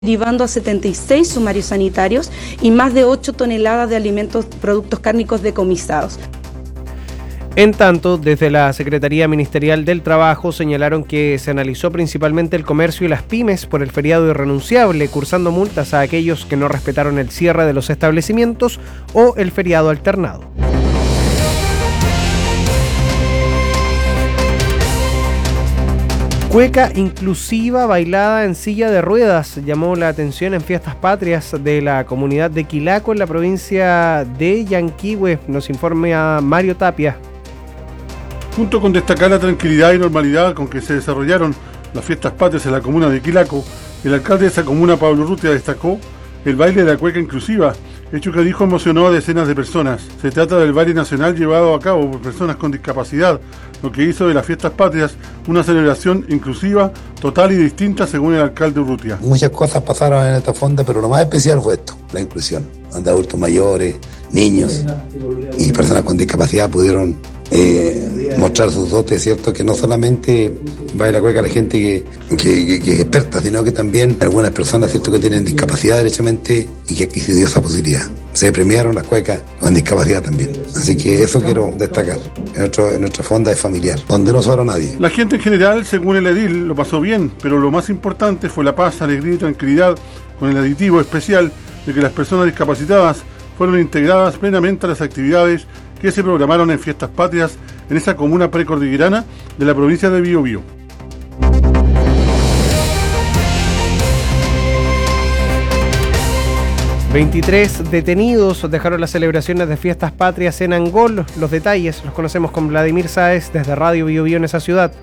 derivando a 76 sumarios sanitarios y más de 8 toneladas de productos cárnicos decomisados. En tanto, desde la Secretaría Ministerial del Trabajo señalaron que se analizó principalmente el comercio y las pymes por el feriado irrenunciable, cursando multas a aquellos que no respetaron el cierre de los establecimientos o el feriado alternado. Cueca inclusiva bailada en silla de ruedas llamó la atención en fiestas patrias de la comunidad de Quilaco en la provincia de Yanquihue. Nos informa Mario Tapia. Junto con destacar la tranquilidad y normalidad con que se desarrollaron las fiestas patrias en la comuna de Quilaco, el alcalde de esa comuna, Pablo Urrutia, destacó el baile de la cueca inclusiva, hecho que dijo emocionó a decenas de personas. Se trata del baile nacional llevado a cabo por personas con discapacidad, lo que hizo de las fiestas patrias una celebración inclusiva, total y distinta, según el alcalde Urrutia. Muchas cosas pasaron en esta fonda, pero lo más especial fue esto, la inclusión, donde adultos mayores, niños y personas con discapacidad pudieron mostrar sus dotes, ¿cierto? Que no solamente baila cueca la gente que es experta, sino que también algunas personas, ¿cierto?, que tienen discapacidad derechamente y que aquí se dio esa posibilidad. Se premiaron las cuecas con discapacidad también. Así que eso quiero destacar. En nuestra fonda es familiar, donde no sobra nadie. La gente en general, según el edil, lo pasó bien, pero lo más importante fue la paz, alegría y tranquilidad, con el aditivo especial de que las personas discapacitadas fueron integradas plenamente a las actividades que se programaron en fiestas patrias en esa comuna precordillerana de la provincia de Biobío. $23 detenidos dejaron las celebraciones de fiestas patrias en Angol. Los detalles los conocemos con Vladimir Sáez desde Radio Biobío en esa ciudad.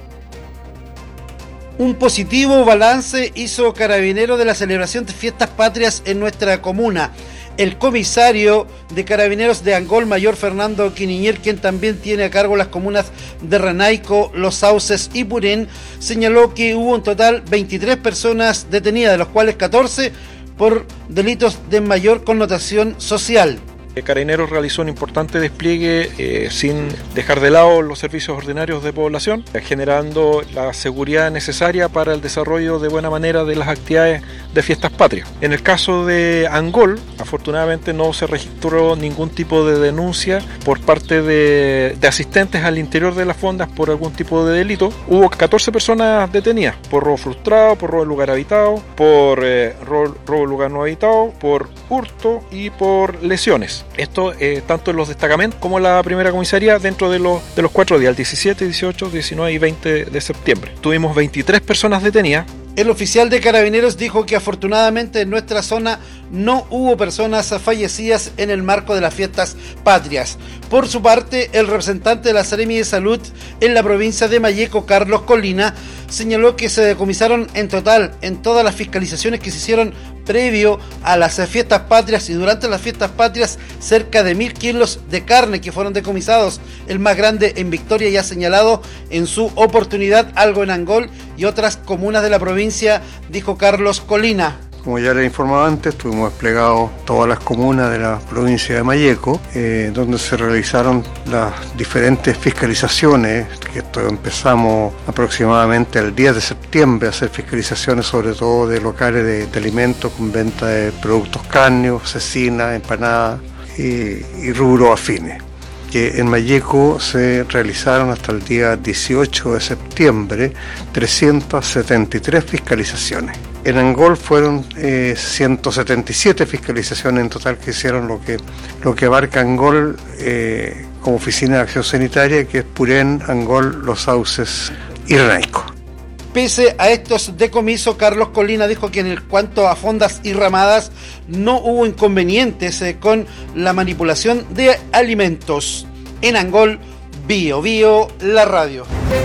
Un positivo balance hizo Carabineros de la celebración de fiestas patrias en nuestra comuna. El comisario de Carabineros de Angol, mayor Fernando Quiniñer, quien también tiene a cargo las comunas de Renaico, Los Sauces y Purén, señaló que hubo en total 23 personas detenidas, de los cuales 14 por delitos de mayor connotación social. Carabineros realizó un importante despliegue sin dejar de lado los servicios ordinarios de población, generando la seguridad necesaria para el desarrollo de buena manera de las actividades de fiestas patrias. En el caso de Angol, afortunadamente no se registró ningún tipo de denuncia por parte de asistentes al interior de las fondas por algún tipo de delito. Hubo 14 personas detenidas por robo frustrado, por robo de lugar habitado, por robo de lugar no habitado, por hurto y por lesiones. Esto tanto en los destacamentos como en la primera comisaría dentro de los 4 días, el 17, 18, 19 y 20 de septiembre. Tuvimos 23 personas detenidas. El oficial de Carabineros dijo que afortunadamente en nuestra zona no hubo personas fallecidas en el marco de las fiestas patrias. Por su parte, el representante de la Seremi de Salud en la provincia de Malleco, Carlos Colina, señaló que se decomisaron en total en todas las fiscalizaciones que se hicieron previo a las fiestas patrias y durante las fiestas patrias cerca de 1.000 kilos de carne que fueron decomisados, el más grande en Victoria, ya señalado en su oportunidad, algo en Angol y otras comunas de la provincia, dijo Carlos Colina. Como ya les informaba antes, tuvimos desplegados todas las comunas de la provincia de Malleco, donde se realizaron las diferentes fiscalizaciones, que esto empezamos aproximadamente el 10 de septiembre a hacer fiscalizaciones sobre todo de locales de alimentos con venta de productos cárnicos, cecina, empanadas y rubros afines. Que en Malleco se realizaron hasta el día 18 de septiembre 373 fiscalizaciones. En Angol fueron 177 fiscalizaciones en total que hicieron lo que abarca Angol como oficina de acción sanitaria, que es Purén, Angol, Los Sauces y Renaico. Pese a estos decomisos, Carlos Colina dijo que en cuanto a fondas y ramadas no hubo inconvenientes con la manipulación de alimentos. En Angol, Biobío, la radio.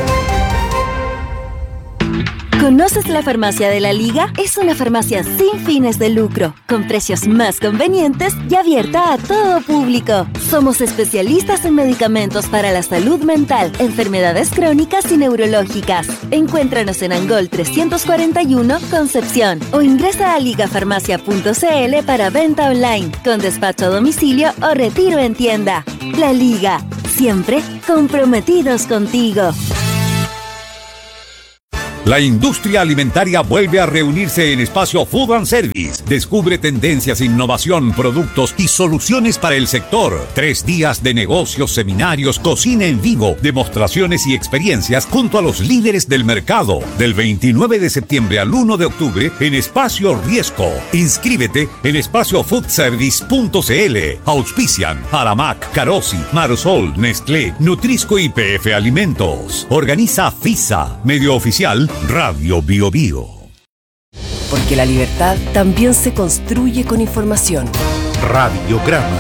¿Conoces la Farmacia de la Liga? Es una farmacia sin fines de lucro, con precios más convenientes y abierta a todo público. Somos especialistas en medicamentos para la salud mental, enfermedades crónicas y neurológicas. Encuéntranos en Angol 341, Concepción, o ingresa a ligafarmacia.cl para venta online, con despacho a domicilio o retiro en tienda. La Liga, siempre comprometidos contigo. La industria alimentaria vuelve a reunirse en Espacio Food and Service. Descubre tendencias, innovación, productos y soluciones para el sector. 3 días de negocios, seminarios, cocina en vivo, demostraciones y experiencias junto a los líderes del mercado. Del 29 de septiembre al 1 de octubre en Espacio Riesco. Inscríbete en espaciofoodservice.cl. Auspician Aramac, Carosi, Marsol, Nestlé, Nutrisco y PF Alimentos. Organiza FISA, medio oficial Radio Bio Bio. Porque la libertad también se construye con información. Radiograma.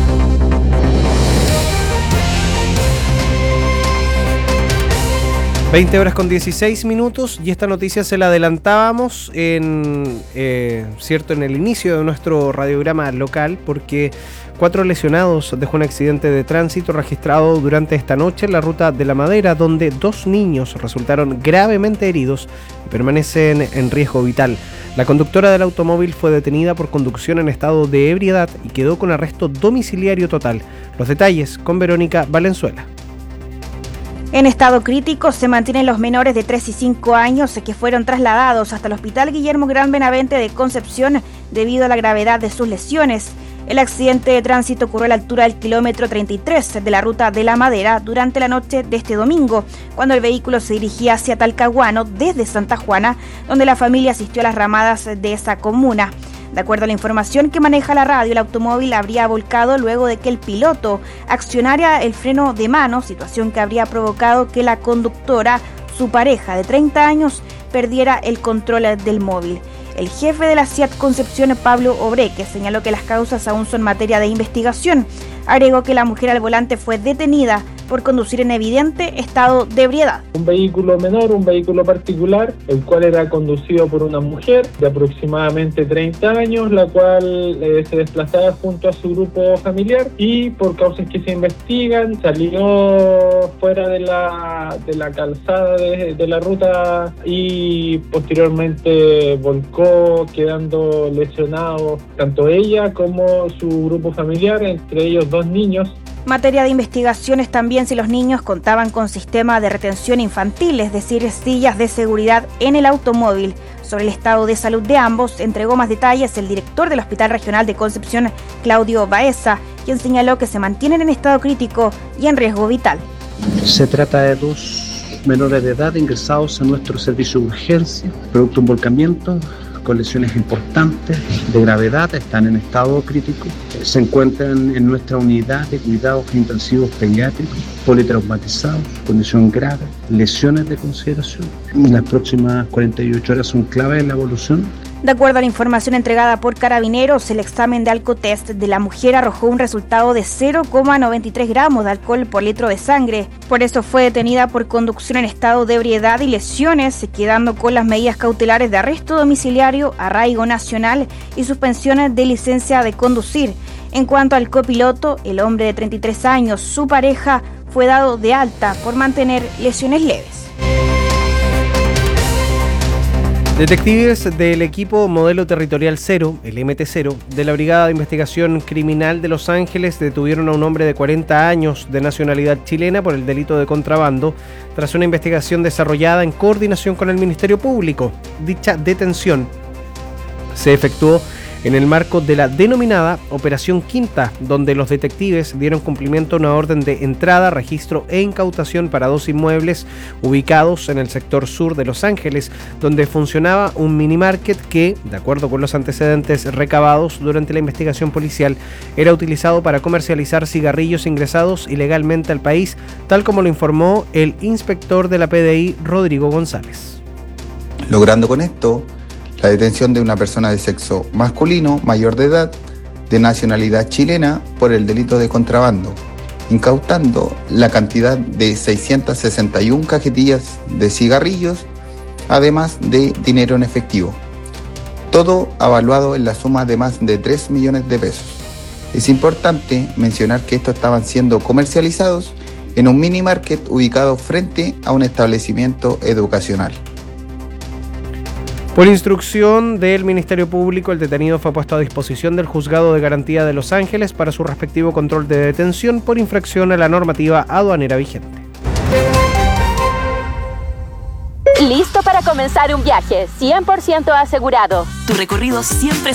...20 horas con 16 minutos... ...y esta noticia se la adelantábamos... ...en el inicio de nuestro radiograma local... ...porque 4 lesionados dejó un accidente de tránsito... ...registrado durante esta noche en la ruta de La Madera... ...donde 2 niños resultaron gravemente heridos... ...y permanecen en riesgo vital. La conductora del automóvil fue detenida por conducción en estado de ebriedad... ...y quedó con arresto domiciliario total. Los detalles con Verónica Valenzuela. En estado crítico se mantienen los menores de 3 y 5 años que fueron trasladados hasta el Hospital Guillermo Gran Benavente de Concepción debido a la gravedad de sus lesiones. El accidente de tránsito ocurrió a la altura del kilómetro 33 de la ruta de La Madera durante la noche de este domingo, cuando el vehículo se dirigía hacia Talcahuano desde Santa Juana, donde la familia asistió a las ramadas de esa comuna. De acuerdo a la información que maneja la radio, el automóvil habría volcado luego de que el piloto accionara el freno de mano, situación que habría provocado que la conductora, su pareja de 30 años, perdiera el control del móvil. El jefe de la SIAT Concepción, Pablo Obreque, señaló que las causas aún son materia de investigación. Agregó que la mujer al volante fue detenida por conducir en evidente estado de ebriedad. Un vehículo menor, un vehículo particular, el cual era conducido por una mujer de aproximadamente 30 años, la cual se desplazaba junto a su grupo familiar y por causas que se investigan salió fuera de la calzada de la ruta y posteriormente volcó, quedando lesionados tanto ella como su grupo familiar, entre ellos 2 niños. Materia de investigación es también si los niños contaban con sistema de retención infantil, es decir, sillas de seguridad en el automóvil. Sobre el estado de salud de ambos, entregó más detalles el director del Hospital Regional de Concepción, Claudio Baeza, quien señaló que se mantienen en estado crítico y en riesgo vital. Se trata de 2 menores de edad ingresados a nuestro servicio de urgencia, producto de un volcamiento, con lesiones importantes de gravedad, están en estado crítico, se encuentran en nuestra unidad de cuidados intensivos pediátricos, politraumatizados, condición grave, lesiones de consideración. Las próximas 48 horas son clave en la evolución. De acuerdo a la información entregada por Carabineros, el examen de alcotest de la mujer arrojó un resultado de 0,93 gramos de alcohol por litro de sangre. Por eso fue detenida por conducción en estado de ebriedad y lesiones, quedando con las medidas cautelares de arresto domiciliario, arraigo nacional y suspensión de licencia de conducir. En cuanto al copiloto, el hombre de 33 años, su pareja, fue dado de alta por mantener lesiones leves. Detectives del equipo Modelo Territorial 0, el MT0, de la Brigada de Investigación Criminal de Los Ángeles detuvieron a un hombre de 40 años de nacionalidad chilena por el delito de contrabando tras una investigación desarrollada en coordinación con el Ministerio Público. Dicha detención se efectuó en el marco de la denominada Operación Quinta, donde los detectives dieron cumplimiento a una orden de entrada, registro e incautación para 2 inmuebles ubicados en el sector sur de Los Ángeles, donde funcionaba un minimarket que, de acuerdo con los antecedentes recabados durante la investigación policial, era utilizado para comercializar cigarrillos ingresados ilegalmente al país, tal como lo informó el inspector de la PDI, Rodrigo González. Logrando con esto la detención de una persona de sexo masculino, mayor de edad, de nacionalidad chilena, por el delito de contrabando, incautando la cantidad de 661 cajetillas de cigarrillos, además de dinero en efectivo. Todo avaluado en la suma de más de 3 millones de pesos. Es importante mencionar que estos estaban siendo comercializados en un mini market ubicado frente a un establecimiento educacional. Por instrucción del Ministerio Público, el detenido fue puesto a disposición del Juzgado de Garantía de Los Ángeles para su respectivo control de detención por infracción a la normativa aduanera vigente. ¿Listo para para comenzar un viaje 100% asegurado. Tu recorrido siempre